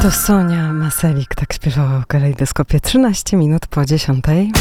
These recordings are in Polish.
To Sonia Maselik tak śpiewała w Kalejdoskopie 13 minut po 10.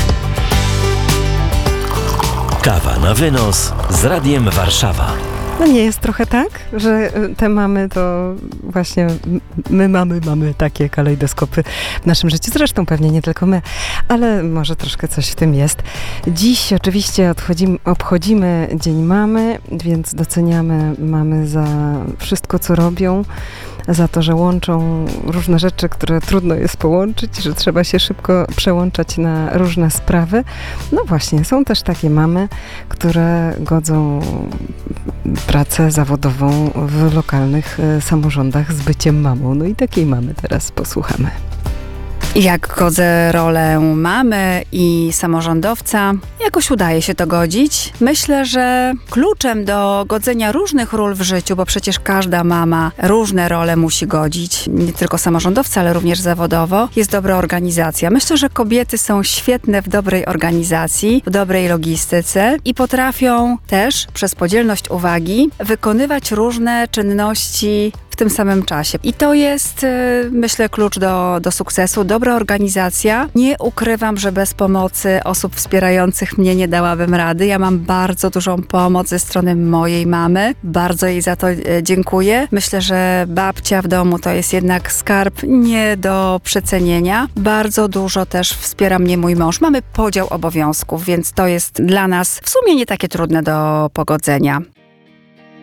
Kawa na wynos z Radiem Warszawa. No nie jest trochę tak, że te mamy to właśnie my mamy takie kalejdoskopy w naszym życiu. Zresztą pewnie nie tylko my, ale może troszkę coś w tym jest. Dziś oczywiście obchodzimy Dzień Mamy, więc doceniamy mamy za wszystko, co robią, za to, że łączą różne rzeczy, które trudno jest połączyć, że trzeba się szybko przełączać na różne sprawy. No właśnie, są też takie mamy, które godzą pracę zawodową w lokalnych samorządach z byciem mamą. No i takiej mamy teraz posłuchamy. Jak godzę rolę mamy i samorządowca, jakoś udaje się to godzić. Myślę, że kluczem do godzenia różnych ról w życiu, bo przecież każda mama różne role musi godzić, nie tylko samorządowca, ale również zawodowo, jest dobra organizacja. Myślę, że kobiety są świetne w dobrej organizacji, w dobrej logistyce i potrafią też przez podzielność uwagi wykonywać różne czynności w tym samym czasie. I to jest, myślę, klucz do sukcesu. Dobra organizacja. Nie ukrywam, że bez pomocy osób wspierających mnie nie dałabym rady. Ja mam bardzo dużą pomoc ze strony mojej mamy. Bardzo jej za to dziękuję. Myślę, że babcia w domu to jest jednak skarb nie do przecenienia. Bardzo dużo też wspiera mnie mój mąż. Mamy podział obowiązków, więc to jest dla nas w sumie nie takie trudne do pogodzenia.